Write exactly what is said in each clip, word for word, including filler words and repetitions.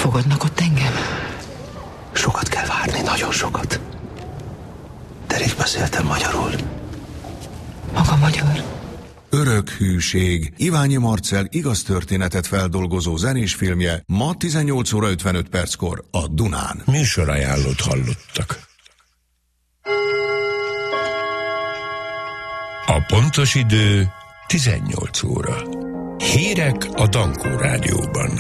Fogadnak ott engem? Sokat kell várni, nagyon sokat. De rég beszéltem magyarul. Maga magyar? Örök hűség. Iványi Marcell igaz történetet feldolgozó zenés filmje ma tizennyolc óra ötvenöt perckor a Dunán. Műsorajánlót hallottak. A pontos idő tizennyolc óra. Hírek a Dankó Rádióban.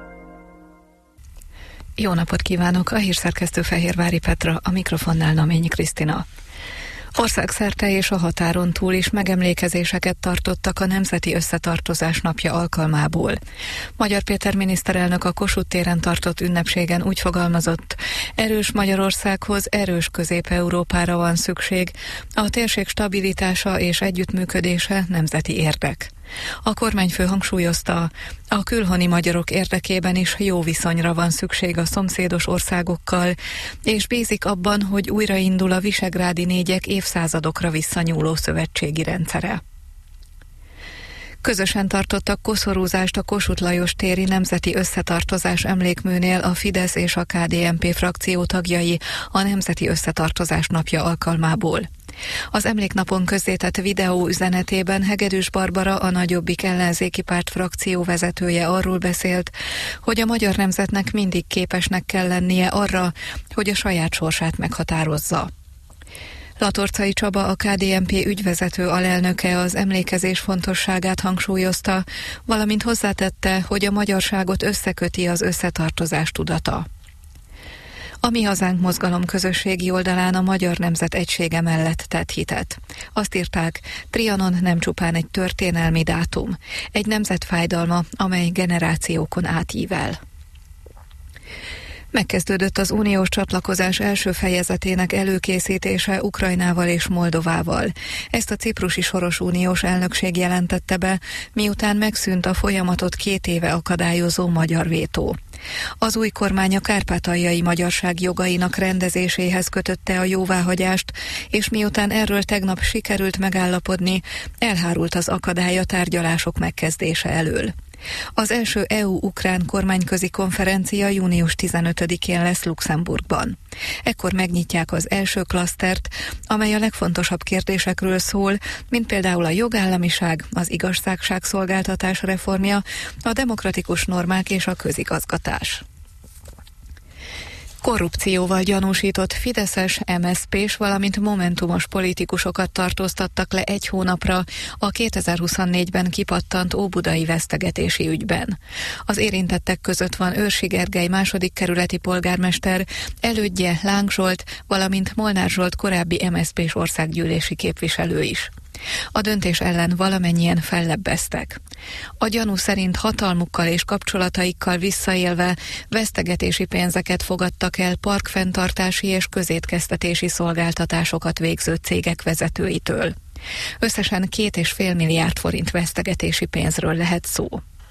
Jó napot kívánok! A hírszerkesztő Fehérvári Petra, a mikrofonnál Naményi Krisztina. Országszerte és a határon túl is megemlékezéseket tartottak a Nemzeti Összetartozás napja alkalmából. Magyar Péter miniszterelnök a Kossuth téren tartott ünnepségen úgy fogalmazott: erős Magyarországhoz erős Közép-Európára van szükség, a térség stabilitása és együttműködése nemzeti érdek. A kormányfő hangsúlyozta, a külhoni magyarok érdekében is jó viszonyra van szükség a szomszédos országokkal, és bízik abban, hogy újraindul a visegrádi négyek évszázadokra visszanyúló szövetségi rendszere. Közösen tartottak koszorúzást a Kossuth Lajos téri Nemzeti Összetartozás emlékműnél a Fidesz és a ká dé en pé frakció tagjai a Nemzeti Összetartozás napja alkalmából. Az emléknapon közzétett videó üzenetében Hegedűs Barbara, a Nagyobbik ellenzéki párt frakció vezetője arról beszélt, hogy a magyar nemzetnek mindig képesnek kell lennie arra, hogy a saját sorsát meghatározza. Latorcai Csaba, a ká dé en pé ügyvezető alelnöke az emlékezés fontosságát hangsúlyozta, valamint hozzátette, hogy a magyarságot összeköti az összetartozás tudata. A Mi Hazánk mozgalom közösségi oldalán a magyar nemzet egysége mellett tett hitet. Azt írták, Trianon nem csupán egy történelmi dátum, egy nemzet fájdalma, amely generációkon átível. Megkezdődött az uniós csatlakozás első fejezetének előkészítése Ukrajnával és Moldovával. Ezt a ciprusi soros uniós elnökség jelentette be, miután megszűnt a folyamatot két éve akadályozó magyar vétó. Az új kormány a kárpátaljai magyarság jogainak rendezéséhez kötötte a jóváhagyást, és miután erről tegnap sikerült megállapodni, elhárult az akadály a tárgyalások megkezdése elől. Az első é u-ukrán kormányközi konferencia június tizenötödikén lesz Luxemburgban. Ekkor megnyitják az első klasztert, amely a legfontosabb kérdésekről szól, mint például a jogállamiság, az igazságszolgáltatás reformja, a demokratikus normák és a közigazgatás. Korrupcióval gyanúsított fideszes, em es zé pés, valamint momentumos politikusokat tartóztattak le egy hónapra a kétezer-huszonnégyben kipattant óbudai vesztegetési ügyben. Az érintettek között van Őrsi Gergely második kerületi polgármester, elődje Láng Zsolt, valamint Molnár Zsolt korábbi em es zé pés országgyűlési képviselő is. A döntés ellen valamennyien fellebbeztek. A gyanú szerint hatalmukkal és kapcsolataikkal visszaélve vesztegetési pénzeket fogadtak el parkfenntartási és közétkeztetési szolgáltatásokat végző cégek vezetőitől. Összesen két és fél milliárd forint vesztegetési pénzről lehet szó.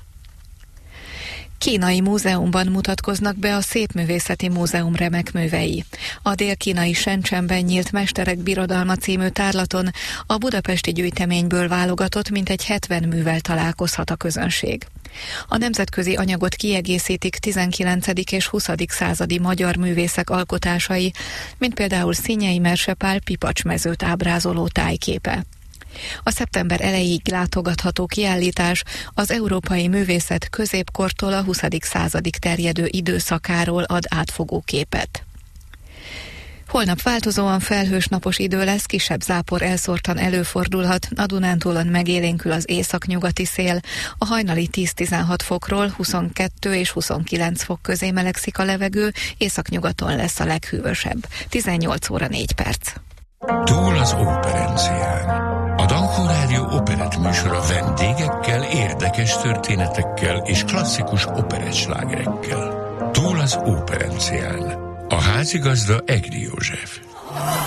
Kínai múzeumban mutatkoznak be a Szépművészeti Múzeum remek művei. A dél-kínai Shenzhenben nyílt Mesterek Birodalma című tárlaton a budapesti gyűjteményből válogatott mintegy hetven művel találkozhat a közönség. A nemzetközi anyagot kiegészítik tizenkilencedik és huszadik századi magyar művészek alkotásai, mint például Szinyei Mersepál Pipacsmezőt ábrázoló tájképe. A szeptember elejéig látogatható kiállítás az európai művészet középkortól a huszadik századig terjedő időszakáról ad átfogó képet. Holnap változóan felhős napos idő lesz, kisebb zápor elszórtan előfordulhat, a Dunántúlon megélénkül az északnyugati szél, a hajnali tíz-tizenhat fokról huszonkettő és huszonkilenc fok közé melegszik a levegő, északnyugaton lesz a leghűvösebb. tizennyolc óra négy perc. Túl az óperencián. A Dankó Rádió operett műsora vendégekkel, érdekes történetekkel és klasszikus operettslágerekkel. Túl az óperencián. A házigazda Egri József.